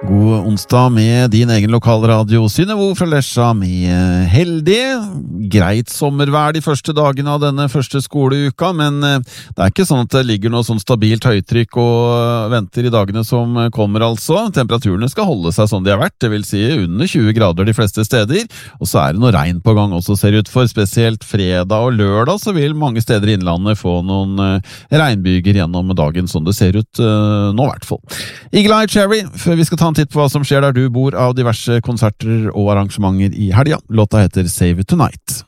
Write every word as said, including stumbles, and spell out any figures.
God onsdag med din egen lokalradio Synnøve fra Lesja med heldig, greit sommervær de første dagene av denne første skoleuka, men det er ikke sånn at det ligger noe sånn stabilt høytrykk og venter i dagene som kommer altså. Temperaturene skal holde seg sånn de har vært, det vil si under tjue grader de fleste steder, og så er det noe regn på gang også ser ut for, spesielt fredag og lørdag så vil mange steder i innlandet få noen regnbyger gjennom dagen som det ser ut nå i hvert fall. Eagle Eye Cherry, før vi skal ta en titt på hva som skjer der du bor av diverse konserter og arrangementer i helga. Låta heter Save It Tonight.